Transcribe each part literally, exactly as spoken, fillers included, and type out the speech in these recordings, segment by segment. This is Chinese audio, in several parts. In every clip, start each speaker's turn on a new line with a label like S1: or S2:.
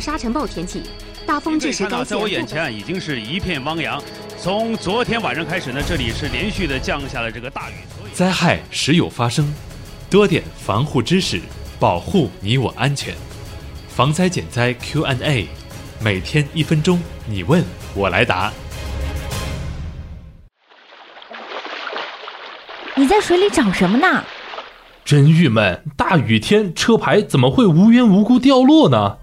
S1: 沙尘暴天气，大风致使该
S2: 在我眼前啊，已经是一片汪洋。从昨天晚上开始呢，这里是连续的降下了这个大雨。
S3: 灾害时有发生，多点防护知识，保护你我安全。防灾减灾 Q and A， 每天一分钟，你问我来答。
S4: 你在水里找什么呢？
S5: 真郁闷，大雨天车牌怎么会无缘无故掉落呢？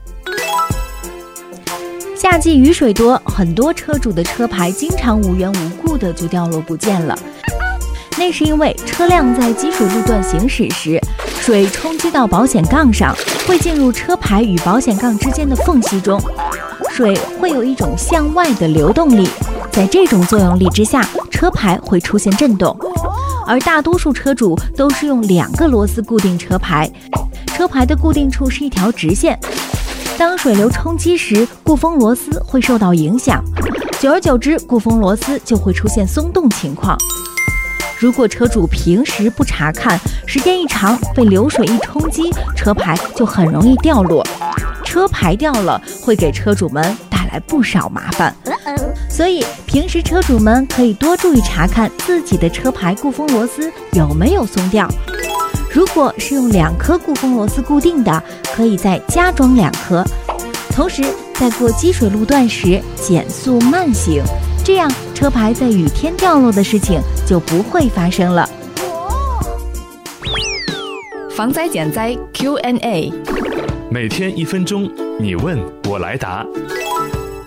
S4: 夏季雨水多，很多车主的车牌经常无缘无故的就掉落不见了。那是因为车辆在积水路段行驶时，水冲击到保险杠上，会进入车牌与保险杠之间的缝隙中，水会有一种向外的流动力，在这种作用力之下，车牌会出现震动。而大多数车主都是用两个螺丝固定车牌，车牌的固定处是一条直线。当水流冲击时，固封螺丝会受到影响，久而久之，固封螺丝就会出现松动情况。如果车主平时不查看，时间一长，被流水一冲击，车牌就很容易掉落。车牌掉了，会给车主们带来不少麻烦。所以平时车主们可以多注意查看自己的车牌固封螺丝有没有松掉。如果是用两颗固封螺丝固定的，可以再加装两颗。同时在过积水路段时减速慢行，这样车牌在雨天掉落的事情就不会发生了。
S6: 防灾减灾 Q and A，
S3: 每天一分钟，你问我来答。